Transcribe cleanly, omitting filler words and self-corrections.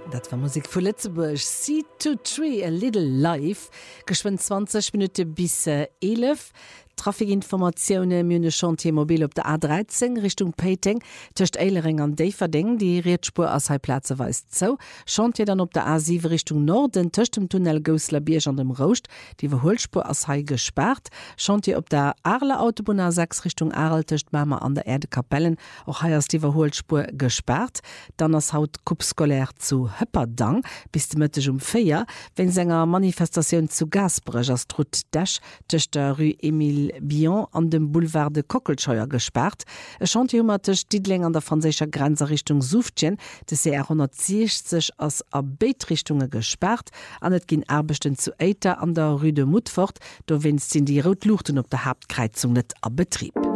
Dat war Musik vu Lettzeburg C2 a little live geschwind 20 Minuten bis 11. Trafikinformationen mune Chantiermobil op der A13 Richtung Peiting töcht Eilering an Deverding, die Rietspur aus Heiplatze weist zo. Chantier dann op der A7 Richtung Norden töcht dem Tunnel Gosler Bierg an dem Roust, die Verholspur aus Hai gesperrt. Chantier op der Arle Autobahn A6 Richtung Arl töcht Mama an der Erde Kapellen, auch heiers die Verholspur gesperrt. Dann as Haut Kupskolär zu Höpperdang bis de Mëttech 4, wenn Sänger Manifestation zu Gasbrech as Trut Dash töcht der Rue Emile Bion an dem Boulevard de Kockelscheuer gesperrt. E Chantiermatech Diedling an der franzécher Grenze Richtung Suftjen, de CR 160 as a Beitrichtunge gesperrt, an net ginn Erbechten zu Eiter an der Rue de Mutfort, do winst sinn die Rotluchten op der Hauptkreizung net a Betrieb.